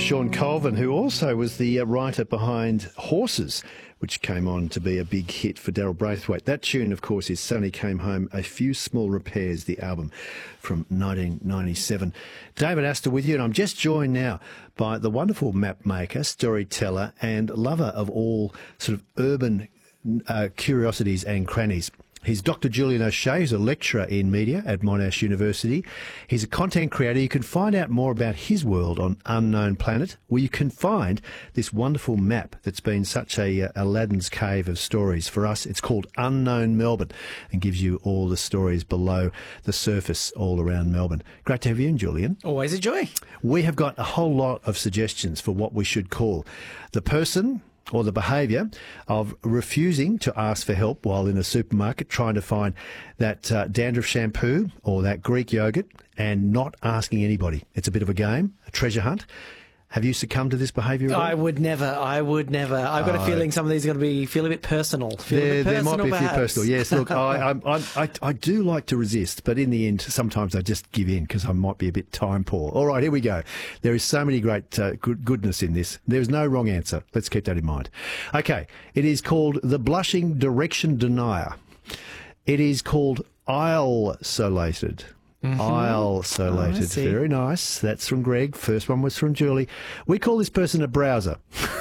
Sean Colvin, who also was the writer behind Horses, which came on to be a big hit for Daryl Braithwaite. That tune, of course, is Sonny Came Home, A Few Small Repairs, the album from 1997. David Astor with you, and I'm just joined now by the wonderful map maker, storyteller, and lover of all sort of urban curiosities and crannies. He's Dr. Julian O'Shea, who's a lecturer in media at Monash University. He's a content creator. You can find out more about his world on Unknown Planet, where you can find this wonderful map that's been such a Aladdin's cave of stories for us. It's called Unknown Melbourne and gives you all the stories below the surface all around Melbourne. Great to have you in, Julian. Always a joy. We have got a whole lot of suggestions for what we should call the person or the behaviour of refusing to ask for help while in a supermarket trying to find that dandruff shampoo or that Greek yogurt and not asking anybody. It's a bit of a game, a treasure hunt. Have you succumbed to this behaviour at all? I would never. I've got a feeling some of these are going to feel a bit personal. There might be a few personal. Yes, look, I do like to resist, but in the end, sometimes I just give in because I might be a bit time poor. All right, here we go. There is so many great goodness in this. There is no wrong answer. Let's keep that in mind. Okay, it is called the blushing direction denier. It is called isolated. Isolated. Very nice. That's from Greg. First one was from Julie. We call this person a browser.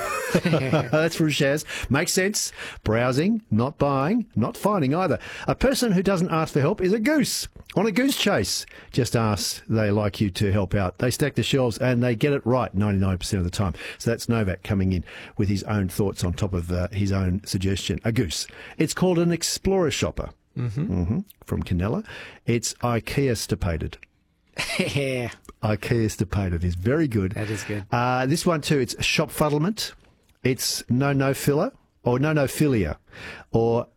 That's from Shaz. Makes sense. Browsing, not buying, not finding either. A person who doesn't ask for help is a goose on a goose chase. Just ask, they like you to help out. They stack the shelves and they get it right 99% of the time. So that's Novak coming in with his own thoughts on top of his own suggestion. A goose. It's called an explorer shopper. From Canella. It's IKEA-stipated. Yeah. IKEA-stipated is very good. That is good. This one too, it's shop fuddlement. It's no-filler or no-philia or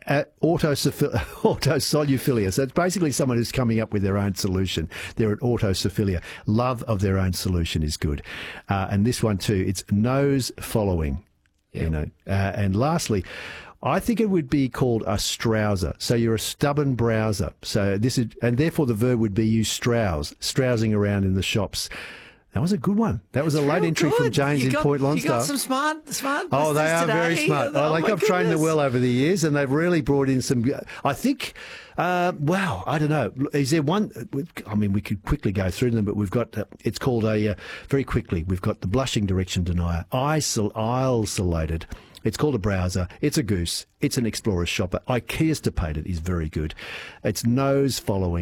autosoluphilia. So it's basically someone who's coming up with their own solution. They're an autosophilia. Love of their own solution is good. And this one too, it's nose following. Yep. You know. And lastly, I think it would be called a strouser. So you're a stubborn browser. So this is, and therefore the verb would be you strousing around in the shops. That was a good one. That was a late entry from James in Point Lonsdale. You got some smart. Oh, they are very smart. I've trained them well over the years, and they've really brought in some. I think. Wow, I don't know. Is there one? I mean, we could quickly go through them, but we've got. It's called very quickly. We've got the blushing direction denier, isolated. It's called a browser. It's a goose. It's an explorer shopper. IKEA-stipated is very good. It's nose following.